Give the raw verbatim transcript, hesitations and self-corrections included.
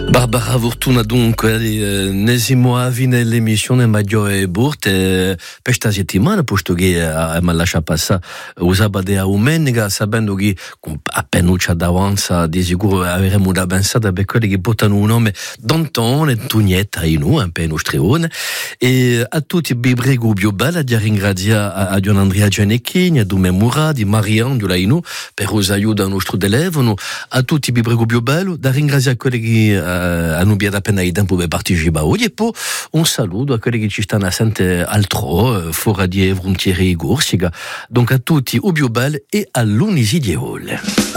Barbara Vortuna dunque eh, nesimo avvi nell'emissione Maggiore Burte per questa settimana, posto che eh, mi lascia passare o sabato e a domenica, sapendo che appena c'è davanza di sicuro avremo da pensare per quelli che portano un nome Danton e Tugnetta in un per i nostri oni, e a tutti i bibrego più belli di ringraziare a, a Gian Andrea Gianecchini, a Dume Murad, a Marianne di Lainu per os aiuta al nostro telefono, a tutti i bibrego più belli, da ringraziare quelli che uh, hanno abbiamo appena il tempo per partecipare oggi, e poi un saluto a quelli che ci stanno sempre altro, fuori di Volontieri e Gorsica, donc a tutti i più belli e a l'unisi di Ole.